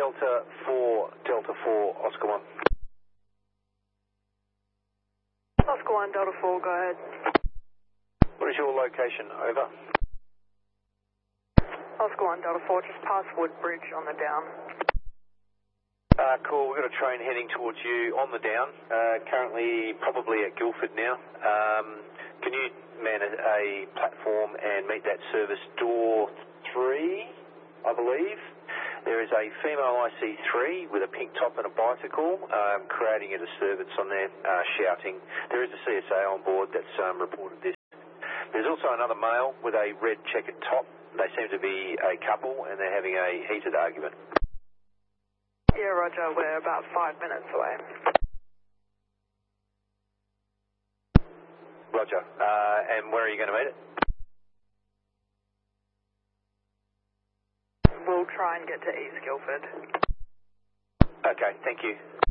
Delta 4, Oscar 1. Oscar 1, Delta 4, go ahead. What is your location? Over. Oscar 1, Delta 4, just past Woodbridge on the down. Cool, we've got a train heading towards you on the down, currently probably at Guildford now. Can you man a platform and meet that service door 3, I believe? There is a female IC3 with a pink top and a bicycle, creating a disturbance on there, shouting. There is a CSA on board that's reported this. There's also another male with a red checkered top. They seem to be a couple and they're having a heated argument. Yeah, roger, we're about 5 minutes away. Roger. And where are you going to meet it? We'll try and get to East Guildford. Okay, thank you.